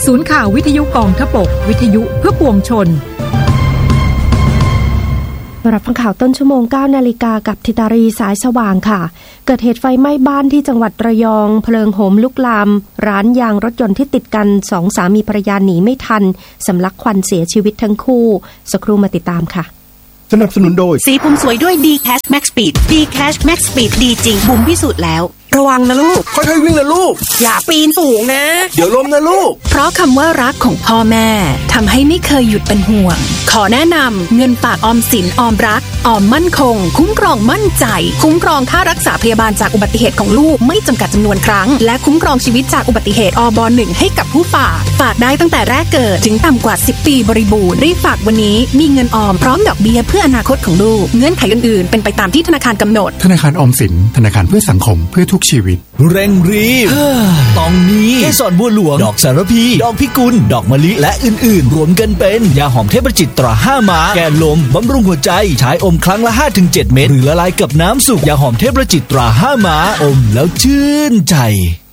ศูนย์ข่าววิทยุกองทพบกวิทยุเพื่อปวงชนรับฟังข่าวต้นชั่วโมง 9 นาฬิกากับธิตารีสายสว่างค่ะเกิดเหตุไฟไหม้บ้านที่จังหวัดระยองเพลิงโหมลุกลามร้านยางรถยนต์ที่ติดกัน2 สามีภรรยาหนีไม่ทันสำลักควันเสียชีวิตทั้งคู่สักครู่มาติดตามค่ะสนับสนุนโดยสีผมสวยด้วย D-Cash Max Speed D-Cash Max Speed ดีจริงบุ๋มพิสูจน์แล้วระวังนะลูกค่อยๆวิ่งนะลูกอย่าปีนสูงนะเดี๋ยวล้มนะลูกเพราะคำว่ารักของพ่อแม่ทำให้ไม่เคยหยุดเป็นห่วงขอแนะนำเงินฝากออมสินออมรักออมมั่นคงคุ้มครองมั่นใจคุ้มครองค่ารักษาพยาบาลจากอุบัติเหตุของลูกไม่จำกัดจำนวนครั้งและคุ้มครองชีวิตจากอุบัติเหตุอบ.1 ให้กับผู้ฝากได้ตั้งแต่แรกเกิดถึงต่ำกว่า10 ปีบริบูรณ์รีบฝากวันนี้มีเงินออมพร้อมดอกเบี้ยเพื่ออนาคตของลูกเงื่อนไขอื่นๆเป็นไปตามที่ธนาคารกำหนดธนาคารออมสินธนาคารเพื่อสังคมเพื่อทุกชีวิตเร่งรีบต้องมีเกสรบัวหลวงดอกสารพีดอกพิกุลดอกมะลิและอื่นๆรวมกันเป็นยาหอมเทพจิตตรา5 ม้าแก้ลมบำรุงหัวใจใช้อมครั้งละ 5-7 เม็ดหรือละลายกับน้ำสุกยาหอมเทพจิตตรา5 ม้าอมแล้วชื่นใจ